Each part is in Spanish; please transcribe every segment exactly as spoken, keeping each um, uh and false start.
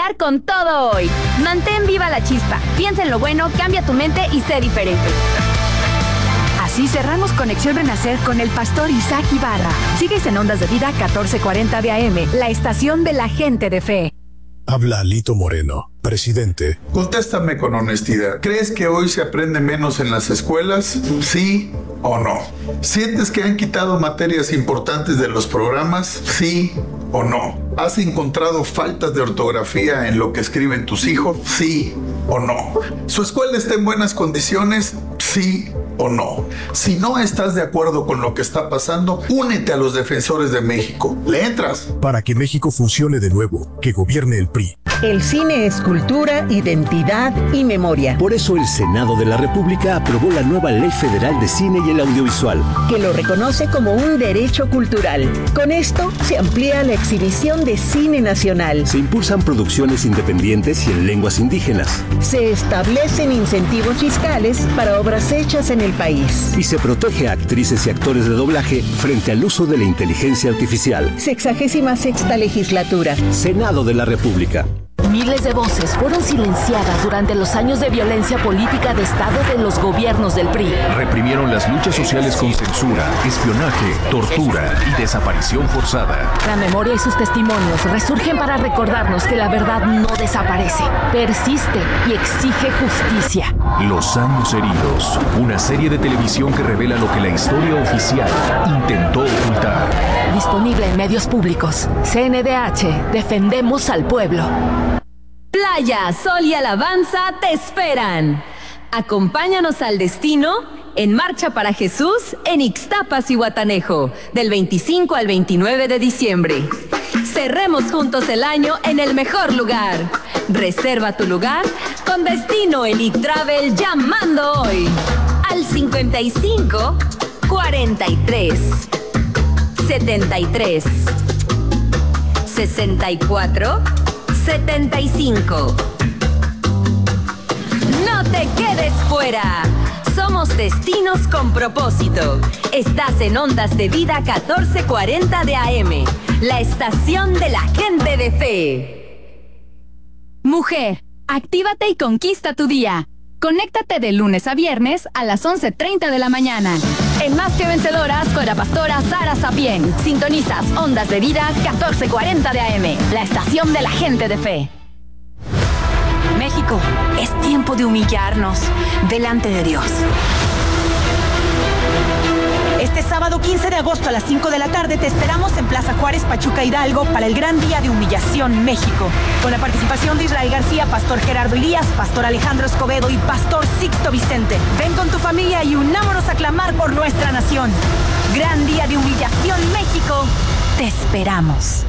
brillar con todo hoy. Mantén viva la chispa. Piensa en lo bueno, cambia tu mente y sé diferente. Así cerramos Conexión Renacer con el pastor Isaac Ibarra. Sigues en Ondas de Vida catorce cuarenta de A M, la estación de la gente de fe. Habla Alito Moreno, presidente. Contéstame con honestidad. ¿Crees que hoy se aprende menos en las escuelas? ¿Sí o no? ¿Sientes que han quitado materias importantes de los programas? ¿Sí o no? ¿Has encontrado faltas de ortografía en lo que escriben tus hijos? ¿Sí o no? ¿Su escuela está en buenas condiciones? ¿Sí o no? Si no estás de acuerdo con lo que está pasando, únete a los defensores de México. ¿Le entras? Para que México funcione de nuevo, que gobierne el P R I. El cine es cultura, identidad y memoria. Por eso el Senado de la República aprobó la nueva Ley Federal de Cine y el Audiovisual, que lo reconoce como un derecho cultural. Con esto se amplía la exhibición de cine nacional. Se impulsan producciones independientes y en lenguas indígenas. Se establecen incentivos fiscales para obras hechas en el país. Y se protege a actrices y actores de doblaje frente al uso de la inteligencia artificial. Sexagésima sexta legislatura. Senado de la República. Miles de voces fueron silenciadas durante los años de violencia política de Estado de los gobiernos del P R I. Reprimieron las luchas sociales con censura, espionaje, tortura y desaparición forzada. La memoria y sus testimonios resurgen para recordarnos que la verdad no desaparece, persiste y exige justicia. Los años heridos, una serie de televisión que revela lo que la historia oficial intentó ocultar. Disponible en medios públicos. C N D H, defendemos al pueblo. Playa, sol y alabanza te esperan. Acompáñanos al destino en Marcha para Jesús en Ixtapas y Guatanejo, del veinticinco al veintinueve de diciembre. Cerremos juntos el año en el mejor lugar. Reserva tu lugar con Destino Elite Travel llamando hoy al cincuenta y cinco, cuarenta y tres, setenta y tres, sesenta y cuatro, setenta y cinco. No te quedes fuera. Somos destinos con propósito. Estás en Ondas de Vida catorce cuarenta de A M, la estación de la gente de fe. Mujer, actívate y conquista tu día. Conéctate de lunes a viernes a las once treinta de la mañana. En Más que Vencedoras con la pastora Sara Sapien. Sintonizas Ondas de Vida catorce cuarenta de A M, la estación de la gente de fe. México, es tiempo de humillarnos delante de Dios. Este sábado quince de agosto a las cinco de la tarde te esperamos en Plaza Juárez, Pachuca, Hidalgo para el Gran Día de Humillación México. Con la participación de Israel García, Pastor Gerardo Ilías, Pastor Alejandro Escobedo y Pastor Sixto Vicente. Ven con tu familia y unámonos a clamar por nuestra nación. Gran Día de Humillación México. Te esperamos.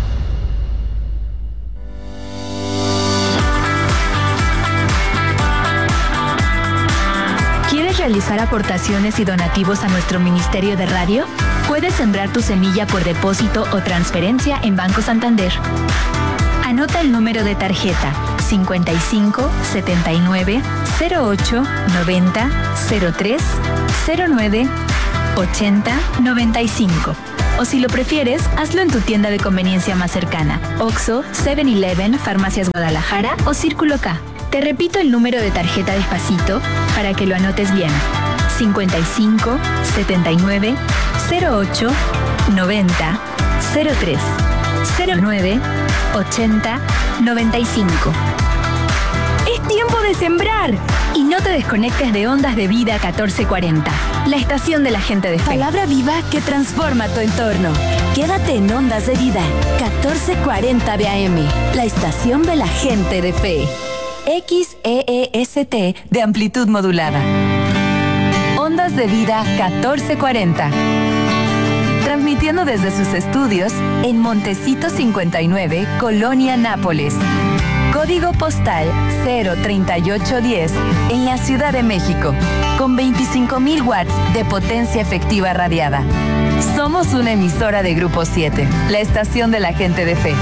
¿Quieres realizar aportaciones y donativos a nuestro Ministerio de Radio? Puedes sembrar tu semilla por depósito o transferencia en Banco Santander. Anota el número de tarjeta cincuenta y cinco, setenta y nueve, cero ocho, noventa, cero tres, cero nueve, ochenta, noventa y cinco. O si lo prefieres, hazlo en tu tienda de conveniencia más cercana. Oxxo, seven eleven, Farmacias Guadalajara o Círculo K. Te repito el número de tarjeta despacito para que lo anotes bien. cincuenta y cinco, setenta y nueve, cero ocho, noventa, cero tres, cero nueve, ochenta, noventa y cinco. ¡Es tiempo de sembrar! Y no te desconectes de Ondas de Vida catorce cuarenta, la estación de la gente de fe. Palabra viva que transforma tu entorno. Quédate en Ondas de Vida catorce cuarenta de A M, la estación de la gente de fe. X E E S T de amplitud modulada. Ondas de Vida catorce cuarenta. Transmitiendo desde sus estudios en Montecito cincuenta y nueve, Colonia Nápoles. Código postal cero treinta y ocho diez en la Ciudad de México, con veinticinco mil watts de potencia efectiva radiada. Somos una emisora de Grupo siete, la estación de la gente de fe.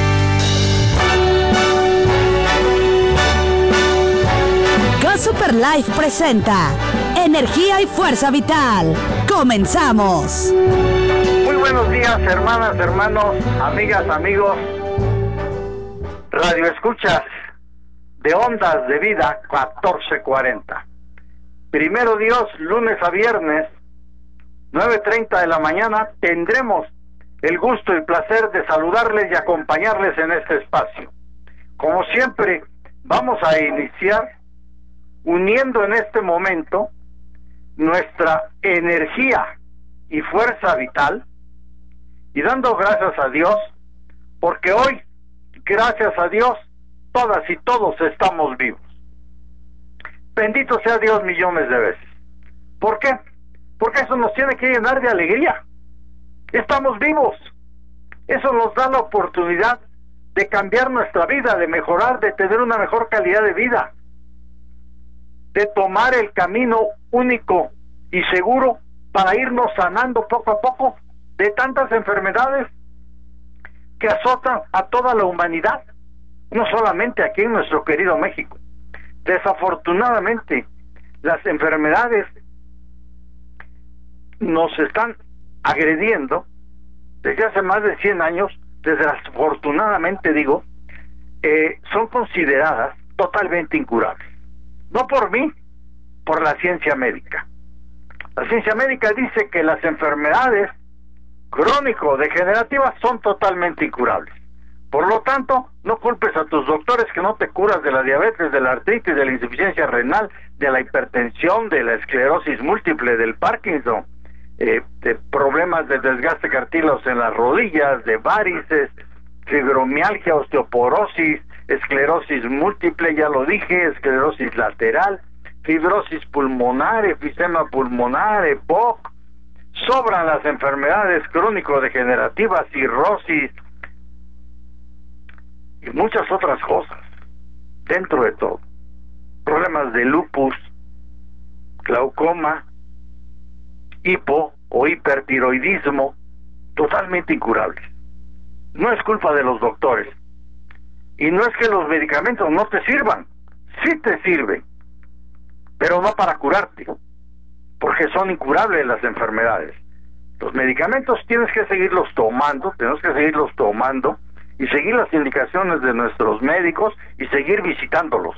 Go Super Life presenta Energía y Fuerza Vital. ¡Comenzamos! Muy buenos días, hermanas, hermanos, amigas, amigos. Radio escuchas de Ondas de Vida catorce cuarenta. Primero Dios, lunes a viernes, nueve treinta de la mañana, tendremos el gusto y placer de saludarles y acompañarles en este espacio. Como siempre, vamos a iniciar uniendo en este momento nuestra energía y fuerza vital y dando gracias a Dios, porque hoy, gracias a Dios, todas y todos estamos vivos. Bendito sea Dios millones de veces. ¿Por qué? Porque eso nos tiene que llenar de alegría. Estamos vivos. Eso nos da la oportunidad de cambiar nuestra vida, de mejorar, de tener una mejor calidad de vida, de tomar el camino único y seguro para irnos sanando poco a poco de tantas enfermedades que azotan a toda la humanidad, no solamente aquí en nuestro querido México. Desafortunadamente, las enfermedades nos están agrediendo desde hace más de cien años. Desafortunadamente, digo, eh, son consideradas totalmente incurables. No por mí, por la ciencia médica. La ciencia médica dice que las enfermedades crónico-degenerativas son totalmente incurables. Por lo tanto, no culpes a tus doctores que no te curas de la diabetes, de la artritis, de la insuficiencia renal, de la hipertensión, de la esclerosis múltiple, del Parkinson, eh, de problemas de desgaste cartílago en las rodillas, de varices, fibromialgia, osteoporosis, esclerosis múltiple, ya lo dije, esclerosis lateral, fibrosis pulmonar, efisema pulmonar, E P O C. Sobran las enfermedades crónico-degenerativas, cirrosis y muchas otras cosas dentro de todo. Problemas de lupus, glaucoma, hipo o hipertiroidismo, totalmente incurables. No es culpa de los doctores. Y no es que los medicamentos no te sirvan, sí te sirven, pero no para curarte, porque son incurables las enfermedades. Los medicamentos tienes que seguirlos tomando, tenemos que seguirlos tomando y seguir las indicaciones de nuestros médicos y seguir visitándolos.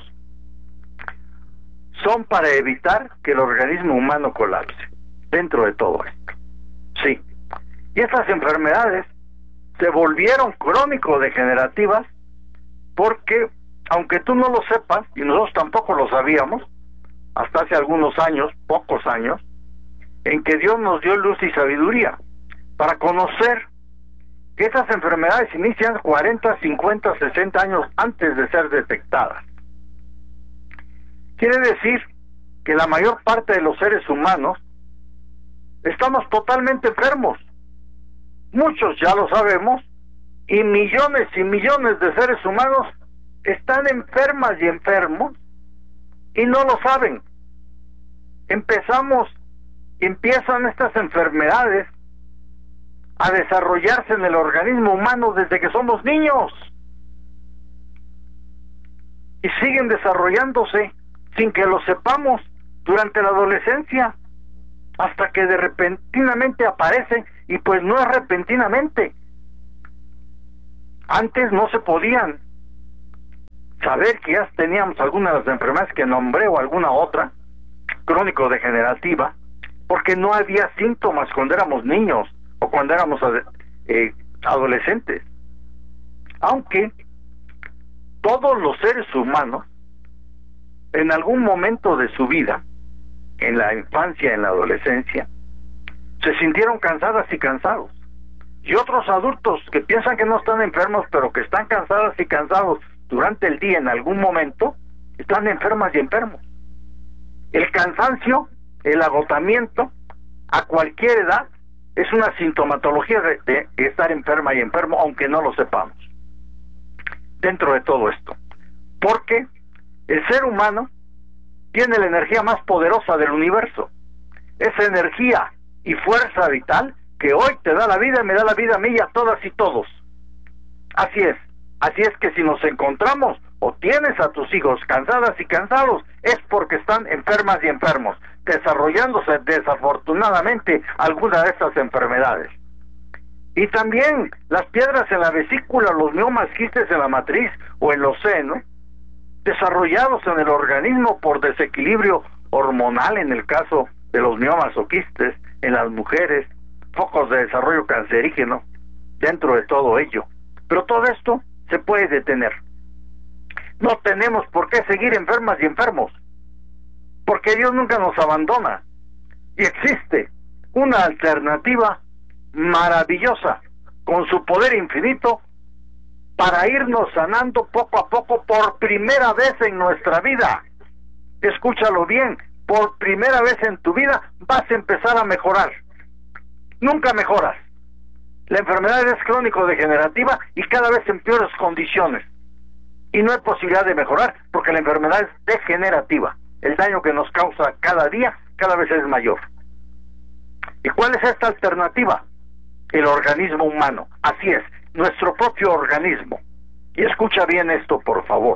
Son para evitar que el organismo humano colapse dentro de todo esto. Sí. Y estas enfermedades se volvieron crónico-degenerativas porque, aunque tú no lo sepas, y nosotros tampoco lo sabíamos, hasta hace algunos años, pocos años, en que Dios nos dio luz y sabiduría para conocer que estas enfermedades inician cuarenta, cincuenta, sesenta años antes de ser detectadas. Quiere decir que la mayor parte de los seres humanos estamos totalmente enfermos. Muchos ya lo sabemos, y millones y millones de seres humanos están enfermas y enfermos y no lo saben. Empezamos, empiezan estas enfermedades a desarrollarse en el organismo humano desde que somos niños y siguen desarrollándose sin que lo sepamos durante la adolescencia, hasta que de repentinamente aparecen. Y pues no es repentinamente. Antes no se podían saber que ya teníamos algunas de las enfermedades que nombré o alguna otra crónico-degenerativa, porque no había síntomas cuando éramos niños o cuando éramos eh, adolescentes. Aunque todos los seres humanos en algún momento de su vida, en la infancia, en la adolescencia, se sintieron cansadas y cansados. Y otros adultos que piensan que no están enfermos, pero que están cansadas y cansados durante el día en algún momento, están enfermas y enfermos. El cansancio, el agotamiento, a cualquier edad, es una sintomatología de, de estar enferma y enfermo, aunque no lo sepamos. Dentro de todo esto. Porque el ser humano tiene la energía más poderosa del universo. Esa energía y fuerza vital que hoy te da la vida y me da la vida a mí y a todas y todos. Así es. Así es que si nos encontramos o tienes a tus hijos cansadas y cansados, es porque están enfermas y enfermos, desarrollándose desafortunadamente alguna de estas enfermedades. Y también las piedras en la vesícula, los miomas, quistes en la matriz o en los senos, desarrollados en el organismo por desequilibrio hormonal en el caso de los miomas o quistes en las mujeres, focos de desarrollo cancerígeno dentro de todo ello. Pero todo esto se puede detener. No tenemos por qué seguir enfermas y enfermos, porque Dios nunca nos abandona. Y existe una alternativa maravillosa, con su poder infinito, para irnos sanando poco a poco por primera vez en nuestra vida. Escúchalo bien, por primera vez en tu vida vas a empezar a mejorar. Nunca mejoras. La enfermedad es crónico-degenerativa y cada vez en peores condiciones. Y no hay posibilidad de mejorar porque la enfermedad es degenerativa. El daño que nos causa cada día cada vez es mayor. ¿Y cuál es esta alternativa? El organismo humano. Así es, nuestro propio organismo. Y escucha bien esto, por favor.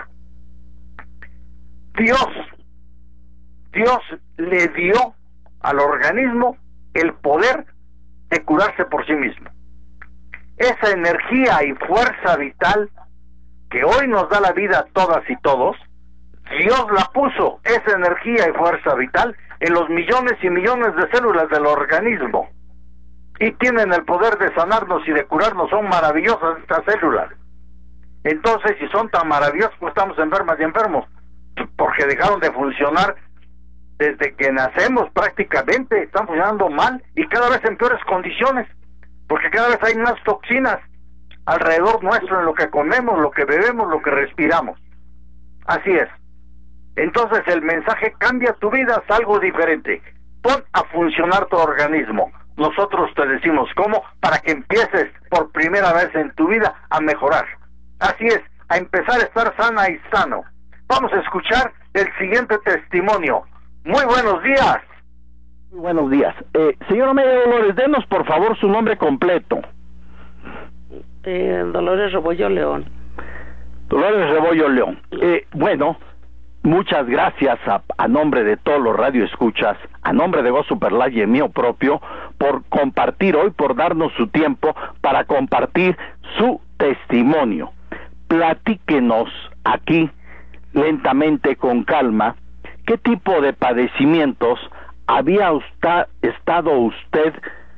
Dios, Dios le dio al organismo el poder de curarse por sí mismo. Esa energía y fuerza vital que hoy nos da la vida a todas y todos, Dios la puso, esa energía y fuerza vital, en los millones y millones de células del organismo. Y tienen el poder de sanarnos y de curarnos, son maravillosas estas células. Entonces, si son tan maravillosas, pues estamos enfermas y enfermos, porque dejaron de funcionar desde que nacemos prácticamente, están funcionando mal y cada vez en peores condiciones, porque cada vez hay más toxinas alrededor nuestro en lo que comemos, lo que bebemos, lo que respiramos. Así es. Entonces el mensaje: cambia tu vida, es algo diferente. Pon a funcionar tu organismo. Nosotros te decimos cómo, para que empieces por primera vez en tu vida a mejorar. Así es, a empezar a estar sana y sano. Vamos a escuchar el siguiente testimonio. Muy buenos días. Muy buenos días. Eh, señora María Dolores, denos por favor su nombre completo. Eh, Dolores Rebollo León. Dolores Rebollo León. Eh, bueno, muchas gracias a, a nombre de todos los radioescuchas, a nombre de Go Super Live y el mío propio, por compartir hoy, por darnos su tiempo para compartir su testimonio. Platíquenos aquí, lentamente, con calma, qué tipo de padecimientos había usted, estado usted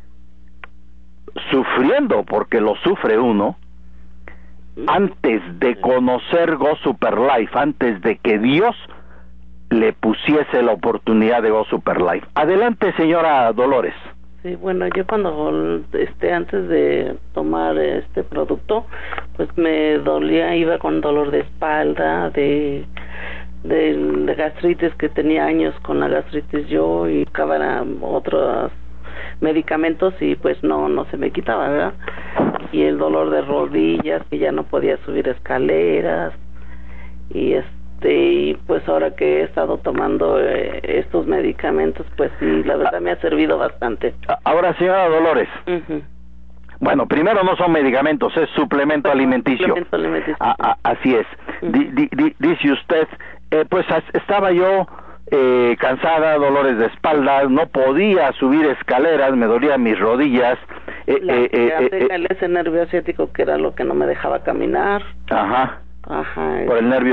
sufriendo, porque lo sufre uno, antes de conocer Go Super Live, antes de que Dios le pusiese la oportunidad de Go Super Live. Adelante, señora Dolores. Sí, bueno, yo cuando este antes de tomar este producto, pues me dolía, iba con dolor de espalda, de de, de gastritis, que tenía años con la gastritis yo, y buscaba otros medicamentos y pues no no se me quitaba, ¿verdad? Y el dolor de rodillas, que ya no podía subir escaleras, y este y pues ahora que he estado tomando eh, estos medicamentos, pues sí, la verdad me ha servido bastante. Ahora, señora Dolores, uh-huh. Bueno, primero no son medicamentos, es suplemento alimenticio. Suplemento alimenticio. A, a, así es. Uh-huh. di, di, di, dice usted, eh, pues estaba yo eh, cansada, dolores de espalda, no podía subir escaleras, me dolían mis rodillas. Eh, La, eh, eh, eh, ese nervio asiático que era lo que no me dejaba caminar. Ajá. Ajá. Por el nervio